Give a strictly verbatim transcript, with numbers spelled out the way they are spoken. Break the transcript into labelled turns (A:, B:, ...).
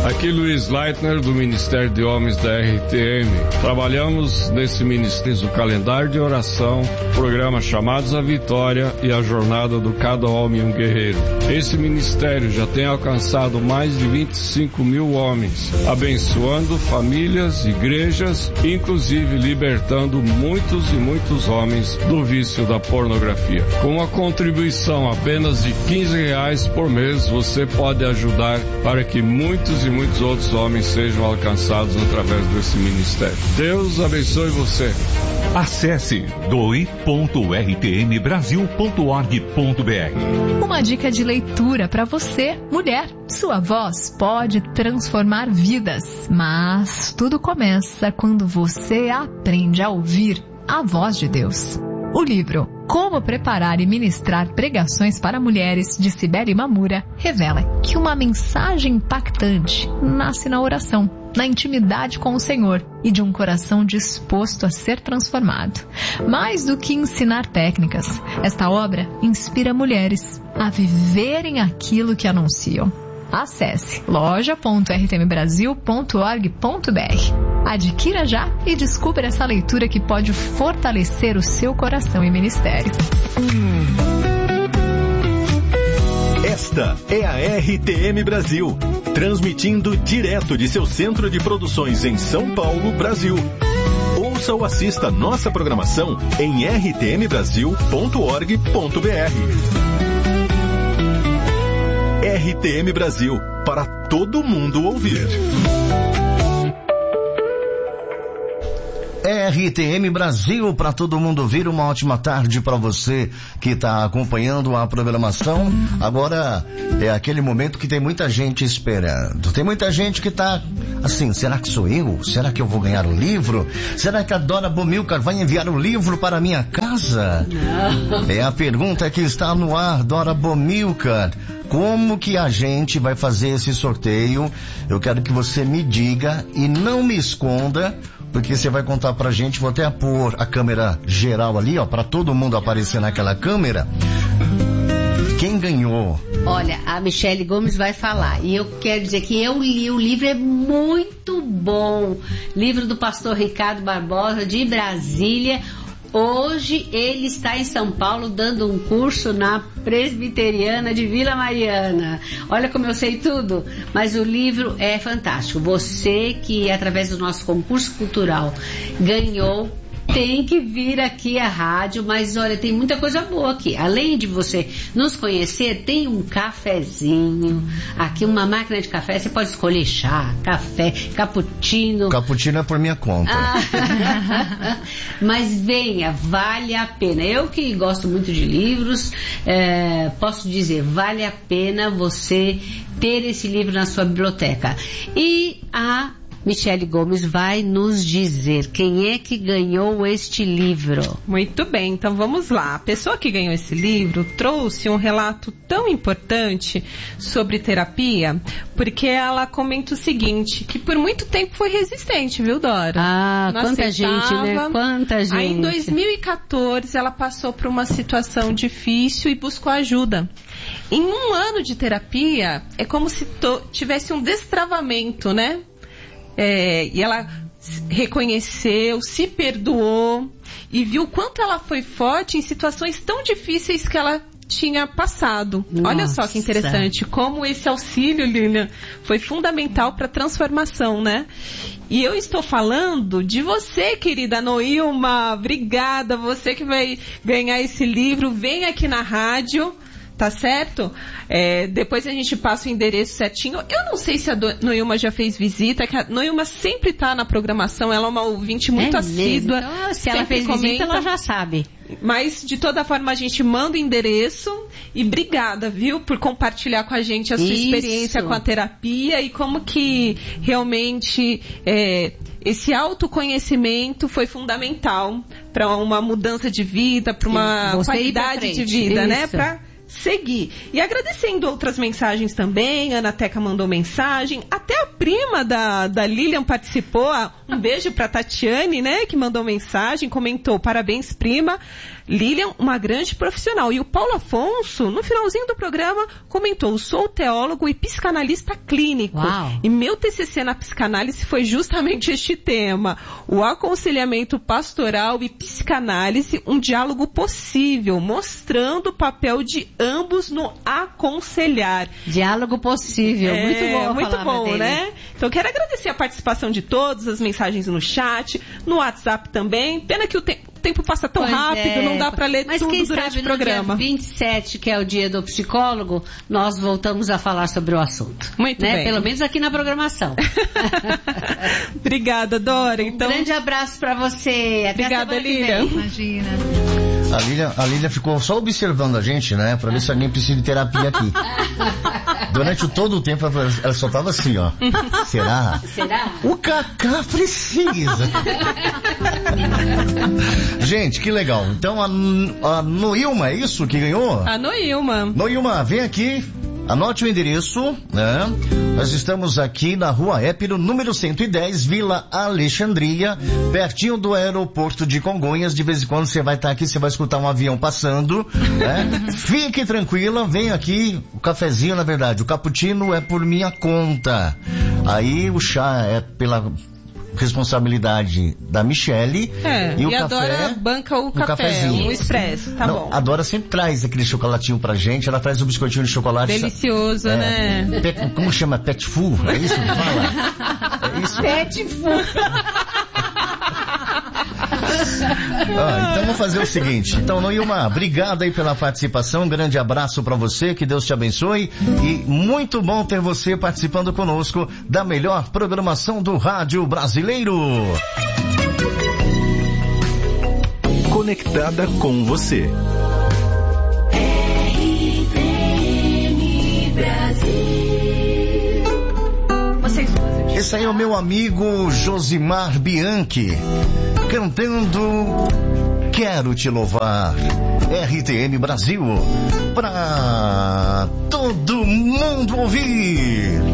A: Aqui Luiz Leitner, do Ministério de Homens da R T M. Trabalhamos nesse ministério o calendário de oração, programa Chamados à Vitória e a jornada do Cada Homem um Guerreiro. Esse ministério já tem alcançado mais de vinte e cinco mil homens, abençoando famílias, igrejas, inclusive libertando muitos e muitos homens do vício da pornografia. Com uma contribuição apenas de quinze reais por mês, você pode ajudar para que muitos e muitos outros homens sejam alcançados através desse ministério. Deus abençoe você.
B: Acesse doe ponto r t m brasil ponto org ponto b r.
C: Uma dica de leitura para você, mulher. Sua voz pode transformar vidas, mas tudo começa quando você aprende a ouvir a voz de Deus. O livro Como Preparar e Ministrar Pregações para Mulheres, de Cibele Mamura, revela que uma mensagem impactante nasce na oração, na intimidade com o Senhor e de um coração disposto a ser transformado. Mais do que ensinar técnicas, esta obra inspira mulheres a viverem aquilo que anunciam. Acesse loja ponto r t m brasil ponto org ponto b r. Adquira já e descubra essa leitura que pode fortalecer o seu coração e ministério.
D: Esta é a R T M Brasil, transmitindo direto de seu centro de produções em São Paulo, Brasil. Ouça ou assista nossa programação em r t m brasil ponto org ponto b r. R T M Brasil, para todo mundo ouvir.
E: R T M Brasil, para todo mundo ouvir. Uma ótima tarde para você que está acompanhando a programação. Agora é aquele momento que tem muita gente esperando. Tem muita gente que está assim, será que sou eu? Será que eu vou ganhar o livro? Será que a Dora Bomilcar vai enviar o livro para a minha casa? Não. É a pergunta que está no ar, Dora Bomilcar. Como que a gente vai fazer esse sorteio? Eu quero que você me diga e não me esconda, porque você vai contar pra gente. Vou até pôr a câmera geral ali, ó, pra todo mundo aparecer naquela câmera. Quem ganhou?
F: Olha, a Michele Gomes vai falar. E eu quero dizer que eu li, o livro é muito bom. Livro do pastor Ricardo Barbosa, de Brasília. Hoje ele está em São Paulo dando um curso na Presbiteriana de Vila Mariana. Olha como eu sei tudo, mas o livro é fantástico. Você que através do nosso concurso cultural ganhou, tem que vir aqui à rádio, mas olha, tem muita coisa boa aqui. Além de você nos conhecer, tem um cafezinho, aqui uma máquina de café, você pode escolher chá, café, cappuccino.
E: Cappuccino é por minha conta.
F: Ah, mas venha, vale a pena. Eu que gosto muito de livros, é, posso dizer, vale a pena você ter esse livro na sua biblioteca. E a Michele Gomes vai nos dizer quem é que ganhou este livro.
G: Muito bem, então vamos lá. A pessoa que ganhou esse livro trouxe um relato tão importante sobre terapia, porque ela comenta o seguinte, que por muito tempo foi resistente, viu, Dora?
F: Ah,
G: Não
F: quanta
G: aceitava.
F: gente, né? Quanta gente.
G: Aí em dois mil e quatorze ela passou por uma situação difícil e buscou ajuda. Em um ano de terapia, é como se to- tivesse um destravamento, né? É, e ela reconheceu, se perdoou e viu quanto ela foi forte em situações tão difíceis que ela tinha passado. Nossa. Olha só que interessante, como esse auxílio, Lilian, foi fundamental para a transformação, né? E eu estou falando de você, querida Noilma. Obrigada, você que vai ganhar esse livro. Vem aqui na rádio. Tá certo? É, depois a gente passa o endereço certinho. Eu não sei se a Noilma já fez visita, que a Noilma sempre tá na programação, ela é uma ouvinte muito é assídua.
F: Então, se ela fez comenta, visita, ela já sabe.
G: Mas, de toda forma, a gente manda o endereço e obrigada, viu, por compartilhar com a gente a sua Isso. experiência com a terapia e como que realmente é, esse autoconhecimento foi fundamental para uma mudança de vida, para uma Você qualidade de vida, Isso. né? Pra seguir. E agradecendo outras mensagens também, a Ana Teca mandou mensagem, até a prima da, da Lilian participou, um beijo pra Tatiane, né, que mandou mensagem, comentou, parabéns prima, Lilian, uma grande profissional. E o Paulo Afonso, no finalzinho do programa, comentou: sou teólogo e psicanalista clínico.
F: Uau.
G: E meu T C C na psicanálise foi justamente este tema: o aconselhamento pastoral e psicanálise, um diálogo possível, mostrando o papel de ambos no aconselhar.
F: Diálogo possível,
G: É,
F: muito bom a
G: muito
F: palavra
G: bom,
F: dele.
G: né? Então eu quero agradecer a participação de todos, as mensagens no chat, no WhatsApp também. Pena que o te- tempo passa tão
F: Pois
G: rápido,
F: é.
G: não dá para ler
F: Mas
G: tudo
F: quem
G: durante
F: sabe
G: o programa.
F: no dia vinte e sete, que é o dia do psicólogo, nós voltamos a falar sobre o assunto.
G: Muito
F: né?
G: bem.
F: Pelo menos aqui na programação.
G: Obrigada, Dora. Então,
F: Um grande abraço para você. Até
G: Obrigada,
F: a semana que
G: Lilian.
F: vem.
C: Imagina.
E: A Lília, a Lília ficou só observando a gente, né? Pra ver se alguém precisa de terapia aqui. Durante todo o tempo, ela ela só tava assim, ó. Será?
F: Será?
E: O Cacá precisa. Gente, que legal. Então, a, a Noilma, é isso que ganhou?
G: a Noilma.
E: Noilma, vem aqui. Anote o endereço, né? Nós estamos aqui na Rua Épiro, número cento e dez, Vila Alexandria, pertinho do aeroporto de Congonhas. De vez em quando você vai estar aqui, você vai escutar um avião passando, né? Fique tranquila, vem aqui, o cafezinho, na verdade, o cappuccino é por minha conta. Aí o chá é pela responsabilidade da Michele.
G: É,
E: e o
G: e a
E: café,
G: Dora banca o
E: um
G: café,
E: cafezinho.
G: o expresso, tá
E: Não,
G: bom.
E: a Dora sempre traz aquele chocolatinho pra gente, ela traz o biscoitinho de chocolate.
G: Delicioso,
E: É,
G: né?
E: pet- como chama? Pet food? É isso que fala? É isso?
F: Pet food.
E: Ah, então vamos fazer o seguinte. Então, Noilma, obrigado aí pela participação. Um grande abraço pra você, que Deus te abençoe. E muito bom ter você participando conosco da melhor programação do rádio brasileiro.
D: Conectada com você.
E: Esse aí é o meu amigo Josimar Bianchi, cantando Quero Te Louvar. R T M Brasil, pra todo mundo ouvir.